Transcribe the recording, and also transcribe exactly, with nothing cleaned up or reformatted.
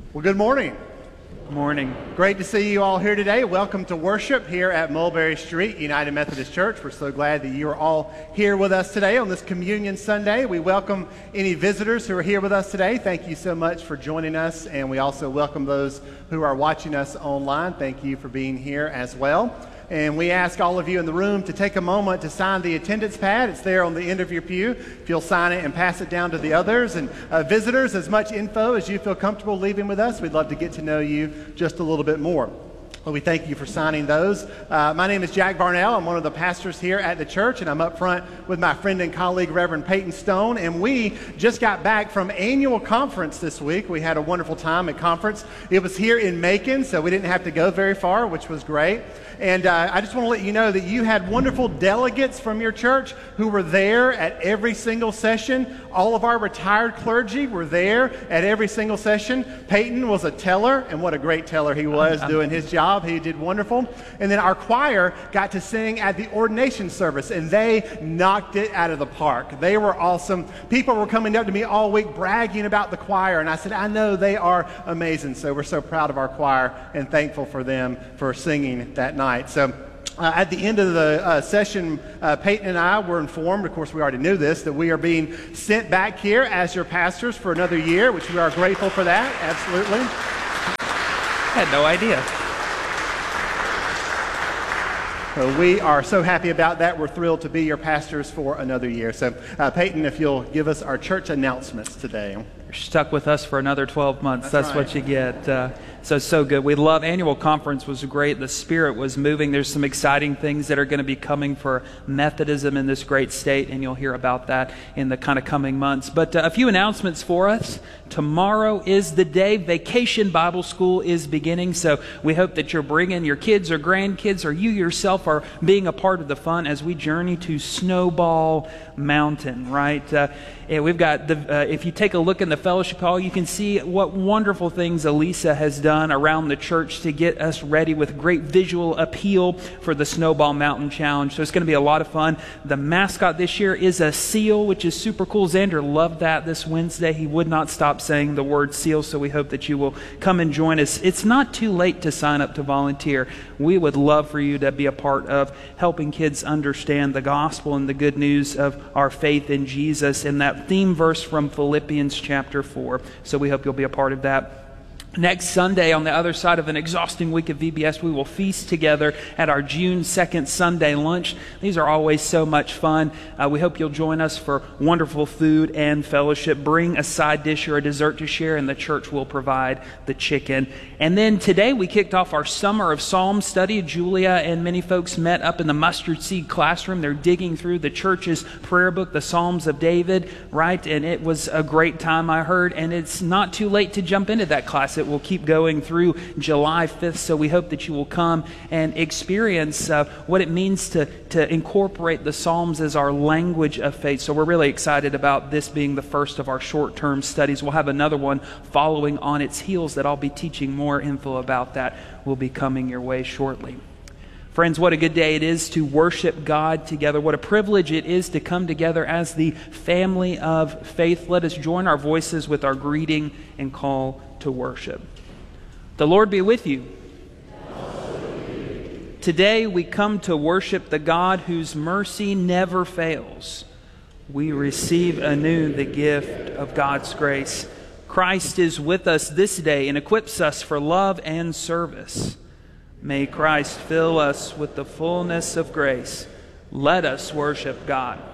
Well, good morning. Morning. Great to see you all here today. Welcome to worship here at Mulberry Street United Methodist Church. We're so glad that you are all here with us today on this Communion Sunday. We welcome any visitors who are here with us today. Thank you so much for joining us, and we also welcome those who are watching us online. Thank you for being here as well. And we ask all of you in the room to take a moment to sign the attendance pad. It's there on the end of your pew. If you'll sign it and pass it down to the others. And uh, visitors, as much info as you feel comfortable leaving with us, we'd love to get to know you just a little bit more. Well, we thank you for signing those. Uh, my name is Jack Barnell. I'm one of the pastors here at the church, and I'm up front with my friend and colleague, Reverend Peyton Stone. And we just got back from annual conference this week. We had a wonderful time at conference. It was here in Macon, so we didn't have to go very far, which was great. And uh, I just want to let you know that you had wonderful delegates from your church who were there at every single session. All of our retired clergy were there at every single session. Peyton was a teller, and what a great teller he was doing his job. He did wonderful. And then our choir got to sing at the ordination service, and they knocked it out of the park. They were awesome. People were coming up to me all week bragging about the choir, and I said, I know they are amazing. So we're so proud of our choir and thankful for them for singing that night. So uh, at the end of the uh, session, uh, Peyton and I were informed, of course we already knew this, that we are being sent back here as your pastors for another year, which we are grateful for that, absolutely. I had no idea. So we are so happy about that. We're thrilled to be your pastors for another year. So uh, Peyton, if you'll give us our church announcements today. You're stuck with us for another twelve months. That's That's, right. what you get. Uh, so, so good. We love annual conference was great. The Spirit was moving. There's some exciting things that are going to be coming for Methodism in this great state, and you'll hear about that in the kind of coming months. But uh, a few announcements for us. Tomorrow is the day. Vacation Bible School is beginning, so we hope that you're bringing your kids or grandkids, or you yourself are being a part of the fun as we journey to Snowball Mountain, right? Uh, and we've got, the. Uh, if you take a look in the fellowship hall, you can see what wonderful things Elisa has done around the church to get us ready with great visual appeal for the Snowball Mountain Challenge. So it's going to be a lot of fun. The mascot this year is a seal, which is super cool. Xander loved that this Wednesday. He would not stop saying the word seal, so we hope that you will come and join us. It's not too late to sign up to volunteer. We would love for you to be a part of helping kids understand the gospel and the good news of our faith in Jesus and that theme verse from Philippians chapter four. So we hope you'll be a part of that. Next Sunday, on the other side of an exhausting week of V B S, we will feast together at our June second Sunday lunch. These are always so much fun. Uh, we hope you'll join us for wonderful food and fellowship. Bring a side dish or a dessert to share, and the church will provide the chicken. And then today, we kicked off our Summer of Psalms study. Julia and many folks met up in the Mustard Seed classroom. They're digging through the church's prayer book, the Psalms of David, right? And it was a great time, I heard. And it's not too late to jump into that class. It will keep going through July fifth, so we hope that you will come and experience uh, what it means to, to incorporate the Psalms as our language of faith. So we're really excited about this being the first of our short-term studies. We'll have another one following on its heels that I'll be teaching more info about that will be coming your way shortly. Friends, what a good day it is to worship God together. What a privilege it is to come together as the family of faith. Let us join our voices with our greeting and call to worship. The Lord be with you. Today we come to worship the God whose mercy never fails. We receive anew the gift of God's grace. Christ is with us this day and equips us for love and service. May Christ fill us with the fullness of grace. Let us worship God.